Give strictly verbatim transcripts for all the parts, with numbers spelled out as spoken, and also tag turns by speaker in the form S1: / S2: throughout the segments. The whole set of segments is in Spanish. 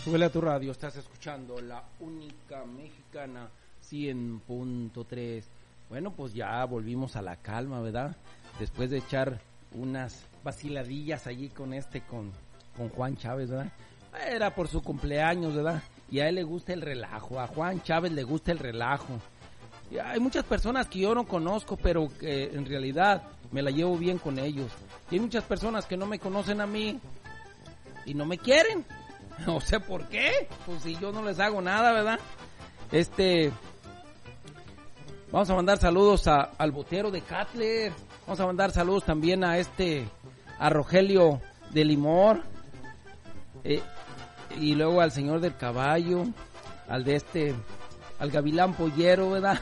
S1: Súbele a tu radio, estás escuchando la única mexicana cien punto tres. Bueno, pues ya volvimos a la calma, ¿verdad? Después de echar unas vaciladillas allí con este, con, con Juan Chávez, ¿verdad? Era por su cumpleaños, ¿verdad? Y a él le gusta el relajo, a Juan Chávez le gusta el relajo. Y hay muchas personas que yo no conozco, pero que en realidad me la llevo bien con ellos. Y hay muchas personas que no me conocen a mí y no me quieren. No sé por qué, pues si yo no les hago nada, ¿verdad? Este, vamos a mandar saludos a, al botero de Catler. Vamos a mandar saludos también a este, a Rogelio de Limor. Eh, y luego al señor del caballo, al de este, al Gavilán Pollero, ¿verdad?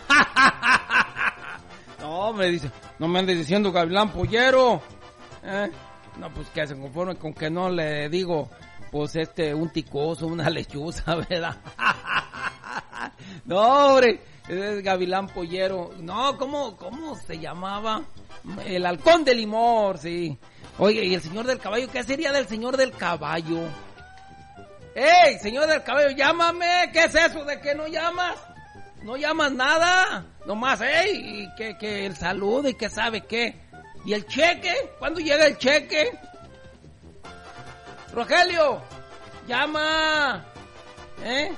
S1: No, me dice, no me andes diciendo Gavilán Pollero. ¿Eh? No, pues que se conforme con que no le digo, pues este, un ticoso, una lechuza, ¿verdad? No, hombre, es Gavilán Pollero. No, ¿cómo, cómo se llamaba? El halcón de Limor, sí. Oye, ¿y el señor del caballo? ¿Qué sería del señor del caballo? ¡Ey, señor del caballo, llámame! ¿Qué es eso de que no llamas? No llamas nada. Nomás, ¡ey! Y que, que el saludo y que sabe qué. ¿Y el cheque? ¿Cuándo llega el cheque? Rogelio, llama. ¿Eh?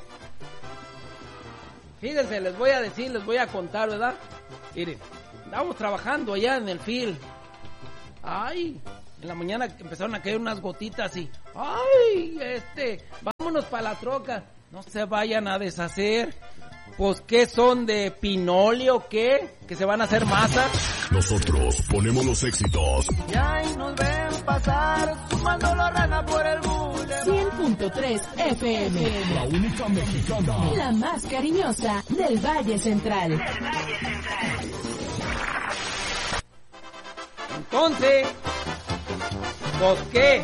S1: Fíjense, les voy a decir, les voy a contar, ¿verdad? Miren, estábamos trabajando allá en el field. Ay, en la mañana empezaron a caer unas gotitas y... ¡Ay, este! Vámonos para la troca. No se vayan a deshacer. Pues, ¿qué son? ¿De pinole o qué? ¿Que se van a hacer masa?
S2: Nosotros ponemos los éxitos.
S3: Y ahí nos ven pasar, sumando la rana por el boulevard.
S4: cien punto tres F M.
S2: La única mexicana.
S4: La más cariñosa del Valle Central. Del
S3: Valle Central.
S1: Entonces, ¿pues qué?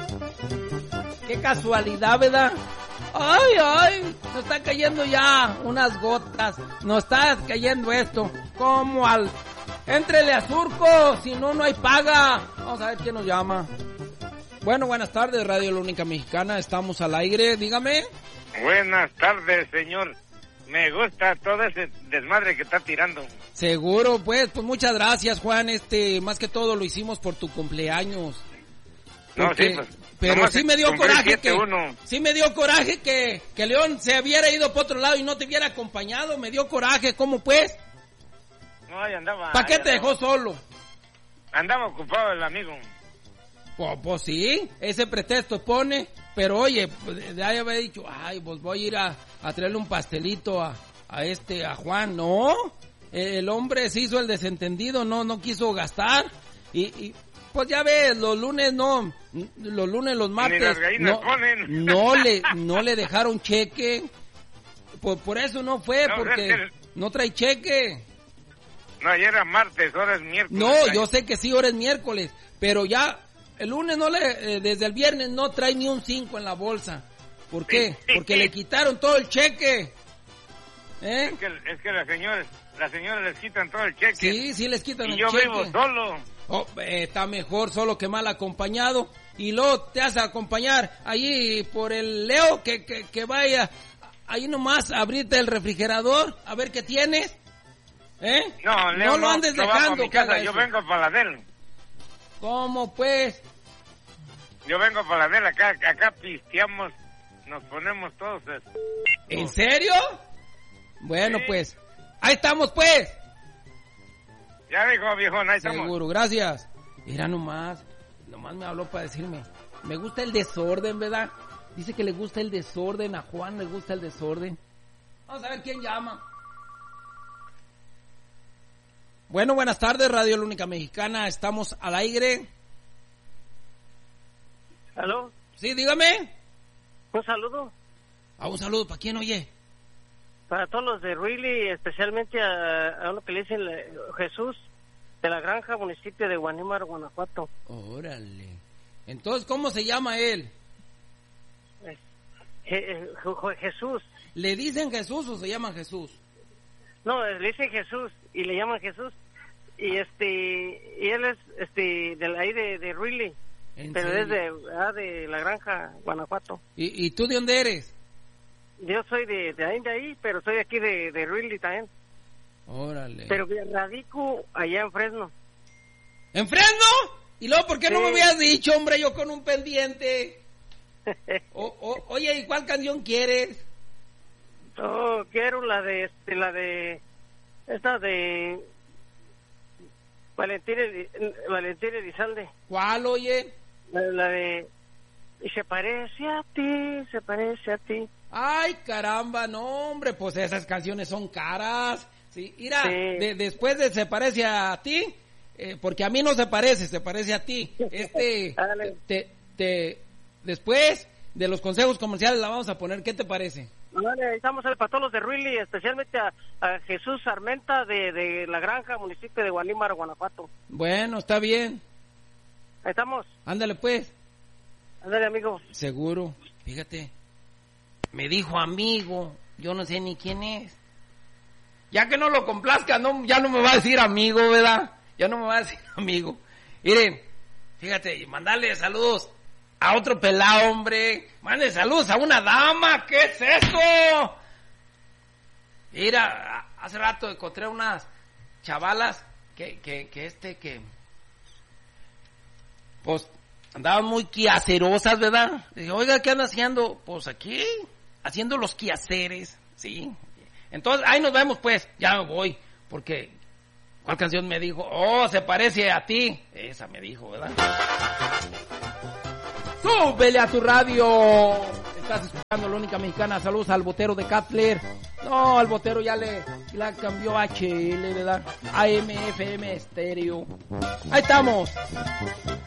S1: Qué casualidad, ¿verdad? Ay, ay, nos está cayendo ya unas gotas, nos está cayendo esto, como al... Éntrele a Surco, si no, no hay paga. Vamos a ver quién nos llama. Bueno, buenas tardes, Radio La Única Mexicana, estamos al aire, dígame.
S5: Buenas tardes, señor. Me gusta todo ese desmadre que está tirando.
S1: Seguro, pues, pues muchas gracias, Juan, este, más que todo lo hicimos por tu cumpleaños. Porque, no, sí, pues, pero sí me dio coraje que uno. sí me dio coraje que, que León se hubiera ido para otro lado y no te hubiera acompañado, me dio coraje, ¿cómo pues?
S5: No, ahí andaba.
S1: ¿Para qué te andaba. Dejó solo?
S5: Andaba ocupado el amigo.
S1: Pues, pues sí, ese pretexto pone, pero oye, pues, ya había dicho, ay, pues voy a ir a, a traerle un pastelito a, a este, a Juan, no, el hombre se hizo el desentendido, no, no quiso gastar, y, y pues ya ves, los lunes no, los lunes, los martes,
S5: ni las gallinas
S1: no,
S5: ponen.
S1: no le, no le dejaron cheque, por, por eso no fue, no, porque el... no trae cheque.
S5: No, ayer era martes, ahora es miércoles.
S1: No, ahí. Yo sé que sí, ahora es miércoles, pero ya el lunes no le, eh, desde el viernes no trae ni un cinco en la bolsa. ¿Por qué?
S5: Sí,
S1: Porque
S5: sí.
S1: le quitaron todo el cheque. ¿Eh?
S5: Es que, es que las señoras, las señoras les quitan todo el cheque.
S1: Sí, sí les quitan
S5: y
S1: el
S5: yo
S1: cheque.
S5: vivo solo.
S1: Oh, eh, está mejor solo que mal acompañado. Y luego te hace acompañar allí por el Leo que, que, que vaya ahí nomás a abrirte el refrigerador a ver qué tienes. ¿Eh?
S5: No, Leo,
S1: no lo andes
S5: no,
S1: dejando.
S5: No mi casa, yo vengo para la de él.
S1: ¿Cómo pues?
S5: Yo vengo para la de él, acá, acá pisteamos, nos ponemos todos.
S1: ¿En serio? Bueno,
S5: sí.
S1: Pues, ahí estamos pues.
S5: Ya dijo, viejón, ahí estamos.
S1: Seguro, gracias. Mira nomás, nomás me habló para decirme, me gusta el desorden, ¿verdad? Dice que le gusta el desorden, a Juan le gusta el desorden. Vamos a ver quién llama. Bueno, buenas tardes, Radio La Única Mexicana, estamos al aire.
S6: ¿Aló?
S1: Sí, dígame.
S6: Un saludo.
S1: Ah, un saludo, ¿para quién oye?
S6: Para todos los de Ruili, especialmente a, a uno que le dicen Jesús, de la Granja, municipio de Guanímar, Guanajuato.
S1: Órale. Entonces, ¿cómo se llama él?
S6: Je, Je, Jesús.
S1: ¿Le dicen Jesús o se llama Jesús?
S6: No, le dicen Jesús y le llaman Jesús. Y este y él es este de ahí de, de Ruili. pero
S1: serio?
S6: es de, ah, de La Granja, Guanajuato.
S1: ¿Y, ¿Y tú de dónde eres?
S6: Yo soy de, de ahí, de ahí, pero soy aquí de, de Ruili también.
S1: Órale.
S6: Pero radico allá en Fresno.
S1: ¿En Fresno? ¿Y luego por qué
S6: Sí.
S1: no me habías dicho, hombre, yo con un pendiente? O, o, oye, ¿y cuál canción quieres?
S6: Oh, quiero la de, este, la de, esta de Valentín, Eli- Valentín Elizalde.
S1: ¿Cuál, oye?
S6: La, la de, y se parece a ti, se parece a ti.
S1: Ay, caramba, no, hombre, pues esas canciones son caras. Sí, mira,
S6: Sí.
S1: de- después de Se parece a ti, eh, porque a mí no se parece, se parece a ti. Este,
S6: Ándale.
S1: te, te, después de los consejos comerciales la vamos a poner, ¿qué te parece?
S6: Vale, ahí estamos para todos los de Ruili, especialmente a, a Jesús Armenta de, de La Granja, municipio de Guanímar, Guanajuato.
S1: Bueno, está bien,
S6: Ahí estamos.
S1: ándale pues.
S6: Ándale, amigo.
S1: Seguro, fíjate, me dijo amigo, yo no sé ni quién es. Ya que no lo complazca, no, ya no me va a decir amigo, ¿verdad? Ya no me va a decir amigo. Miren, fíjate, y mandarle saludos a otro pelado, hombre. Mande saludos a una dama, ¿qué es eso? Mira, a- hace rato encontré unas chavalas que, que, que este, que... Pues andaban muy quehacerosas, ¿verdad? Dije, oiga, ¿qué andan haciendo? Pues aquí, haciendo los quehaceres, ¿sí? Entonces, ahí nos vemos, pues, ya me voy, porque, ¿cuál canción me dijo? Oh, se parece a ti. Esa me dijo, ¿verdad? ¡Súbele a tu radio! Estás escuchando La Única Mexicana. Saludos al botero de Catler. No, al botero ya le, le cambió a H L, ¿verdad? A M F M estéreo. Ahí estamos.